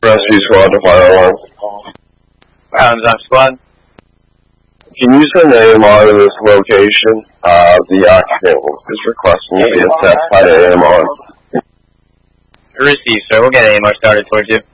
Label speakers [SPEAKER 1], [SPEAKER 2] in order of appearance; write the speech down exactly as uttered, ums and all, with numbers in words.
[SPEAKER 1] Rescue squad to fire alarm.
[SPEAKER 2] Rounds on squad.
[SPEAKER 1] Can you send A M R to this location? Uh, the occupant is requesting to be assessed by the A M R.
[SPEAKER 2] Received, sir. We'll get A M R started towards you.